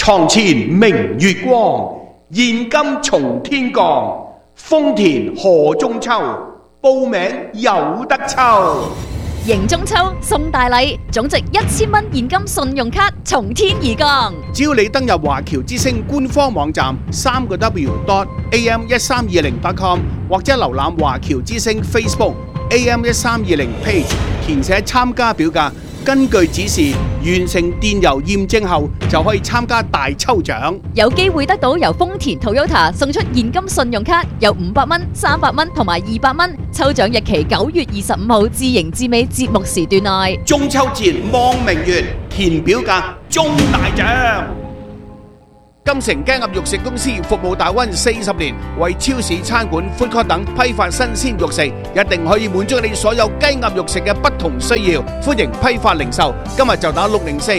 床前明月光，現金從天降。豐田賀中秋，報名有得抽。 迎中秋送大禮，總值1000蚊現金信用卡從天而降。 只要你登入華僑之星官方網站3w.am1320.com 或者瀏覽華僑之星 Facebook AM1320 page， 填寫參加表格，根據指示完成電郵驗證後，就可以參加大抽獎， 有機會得到由豐田 Toyota 送出現金信用卡，有500蚊、300蚊同埋200蚊。抽獎日期9月25號至迎至尾節目時段內。 中秋節望明月，填表格中大獎。 金城雞鴨肉食公司服務大灣40年，為超市、餐館、food court 等批發新鮮肉食，一定可以滿足你所有雞鴨肉食嘅不同需要。歡迎批發零售，今日就打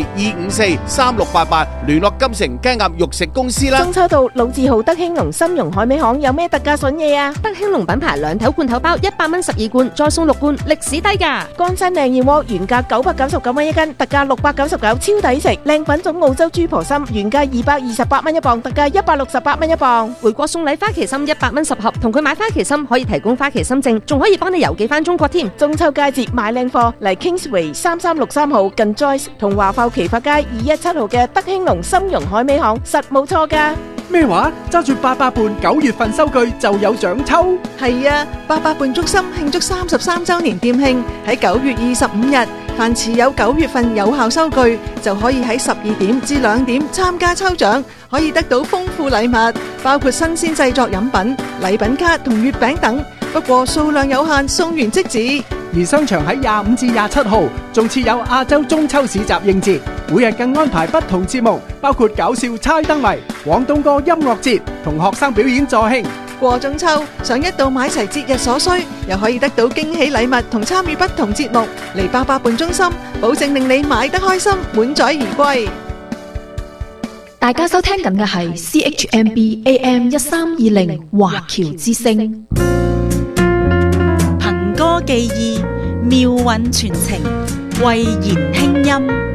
604-254-3688聯絡金城雞鴨肉食公司啦。 中秋到，老字號德興隆參茸海味行有咩特價筍嘢啊？ 德興隆品牌兩頭罐頭包100蚊12罐，再送6罐，歷史低價。 乾身靚燕窩原價999蚊一斤，特價699，超抵食。靚品種澳洲豬婆參原價228蚊一磅，特價168蚊一磅。 回國送禮花旗參100蚊10盒，同佢買花旗參可以提供花旗參證，仲可以幫你郵寄翻中國添。 中秋佳節買靚貨，嚟 Kingsway 3363號近 Joyce 同華埠奇發街217號嘅德興隆參茸海味行，實冇錯㗎。 咩話？揸住88伴9月份收據就有獎抽？ 係啊，88伴祝心慶祝33週年店慶，喺9月25日，凡持有9月份有效收據，就可以喺12點至2點參加抽獎，可以得到豐富禮物，包括新鮮製作飲品、禮品卡同月餅等。不過數量有限，送完即止。 而商場喺25至27號仲設有亞洲中秋市集應節，每日更安排不同節目，包括搞笑猜燈謎、廣東歌音樂節同學生表演助興。 過中秋，想一度買齊節日所需，又可以得到驚喜禮物同參與不同節目，嚟88伴中心，保證令你買得開心，滿載而歸。 大家收聽緊嘅係 CHMB AM1320 華僑之聲。 憑歌寄意，妙韻傳情，慧言輕音。